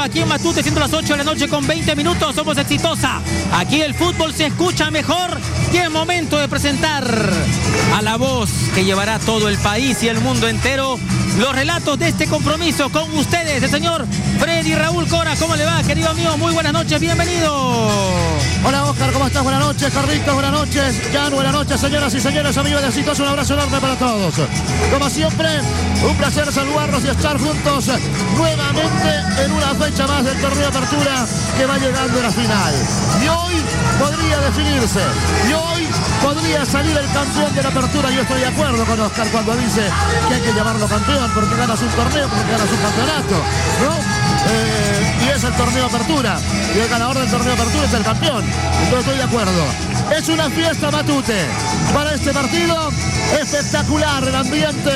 aquí en Matute, siendo las 8 de la noche con 20 minutos. Somos Exitosa. Aquí el fútbol se escucha mejor y es momento de presentar a la voz que llevará a todo el país y el mundo entero los relatos de este compromiso con ustedes, el señor Freddy Raúl Cora. ¿Cómo le va, querido amigo? Muy buenas noches, bienvenido. Hola, Oscar, ¿cómo estás? Buenas noches, Carlitos, buenas noches. Jan, buenas noches, señoras y señores, amigos de Exitosa. Un abrazo enorme para todos. Como siempre, un placer saludarlos y estar juntos nuevamente en una fecha más del torneo de apertura que va llegando a la final. Y hoy podría definirse, y hoy podría salir el campeón de la apertura. Yo estoy de acuerdo con Oscar cuando dice que hay que llamarlo campeón porque ganas un torneo, porque ganas un campeonato, ¿no? Y es el torneo de apertura, y el ganador del torneo de apertura es el campeón. Entonces estoy de acuerdo. Es una fiesta Matute para este partido, espectacular el ambiente.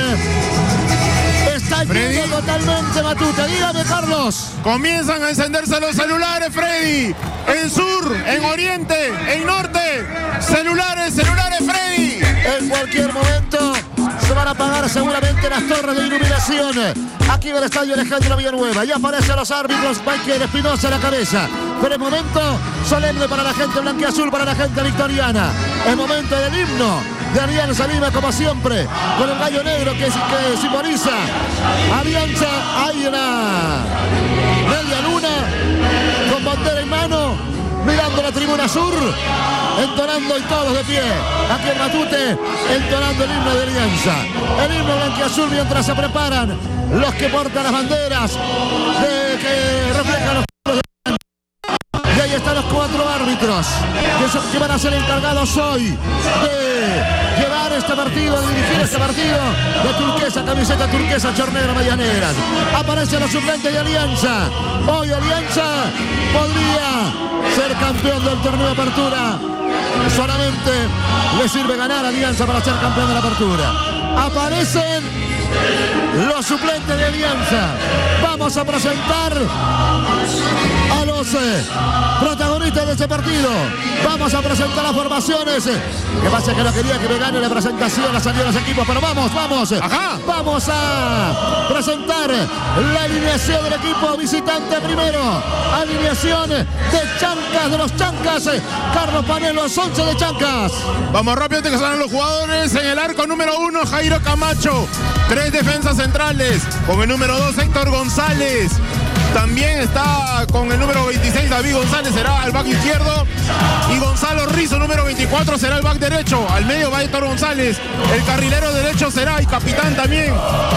Está lleno totalmente Matute. Dígame, Carlos. Comienzan a encenderse los celulares, Freddy. En sur, en oriente, en norte. Celulares, Freddy. En cualquier momento se van a apagar seguramente las torres de iluminación aquí en el estadio Alejandro Villanueva. Ya aparecen los árbitros, Michael Espinosa a la cabeza. Pero es momento solemne para la gente blanquiazul, para la gente victoriana. Es momento del himno de Alianza Lima, como siempre, con el gallo negro que simboliza Alianza. Ahí en la media luna, con bandera en mano, mirando la tribuna sur, entonando y todos de pie. Aquí en Matute, entonando el himno de Alianza. El himno blanquiazul mientras se preparan los que portan las banderas que reflejan los colores de... Y ahí están los 4 árbitros que van a ser encargados hoy de llevar este partido, de dirigir este partido de turquesa, camiseta turquesa, chornera, medianeras. Aparecen los suplentes de Alianza. Hoy Alianza podría ser campeón del torneo de apertura. Solamente le sirve ganar a Alianza para ser campeón de la apertura. Aparecen los suplentes de Alianza. Vamos a presentar a los protagonistas de este partido. Vamos a presentar las formaciones. Que pasa que no quería que me gane la presentación, la salida de los equipos, pero vamos. Ajá. Vamos a presentar la alineación del equipo visitante primero. Alineación de Chancas, de los Chancas. Carlos Panelo, 11 de Chancas. Vamos rápido que salen los jugadores. En el arco número 1, Jairo Camacho. 3 defensas centrales. Con el número 2, Héctor González. También está con el número 26, David González, será el back izquierdo. Y Gonzalo Rizzo, número 24, será el back derecho. Al medio va Héctor González. El carrilero derecho será, y capitán también,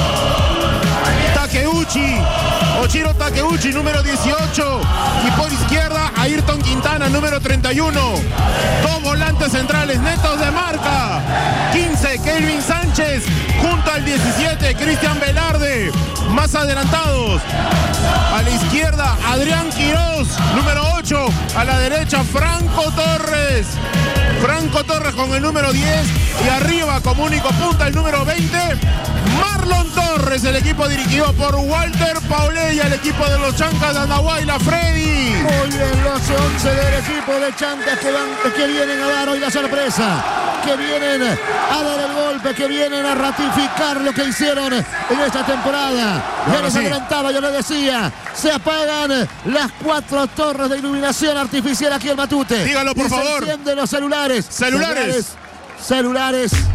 Takeuchi, Ochiro Takeuchi, número 18. Y por izquierda, Ayrton Quintana, número 31. 2 volantes centrales netos de marca. 15, Kelvin Sánchez, junto al 17, Cristian Velarde. Más adelantados, a la izquierda, Adrián Quirós, número 8. A la derecha, Franco Torres con el número 10. Y arriba, como único punta, el número 20, Marlon Torres. El equipo dirigido por Walter Paulella, el equipo de los Chancas de Andahuayla, Freddy. Muy bien, los 11 del equipo de Chancas que vienen a dar hoy la sorpresa, que vienen a dar el golpe, que vienen a ratificar lo que hicieron en esta temporada. Ya les adelantaba, yo les decía, se apagan las 4 torres de iluminación artificial aquí en Matute. Dígalo, por favor. Se encienden los celulares.